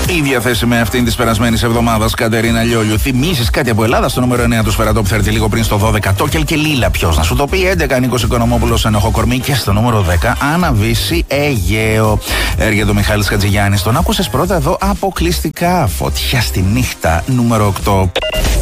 Η διαθέσιμη αυτήν τη περασμένη εβδομάδα Κατερίνα Λιόλιου. Θυμίζει κάτι από Ελλάδα στο νούμερο 9 του Σφαιρατόπ θα έρθει λίγο πριν στο 12. Τόκελ και Λίλα. Ποιο να σου το πει. 11 Νίκος Οικονομόπουλος Ενοχό Κορμί. Και στο νούμερο 10 Άννα Βύση Αιγαίο. Έρχεται ο Μιχάλης Χατζηγιάννης. Τον άκουσες πρώτα εδώ αποκλειστικά. Φωτιά στη νύχτα νούμερο 8.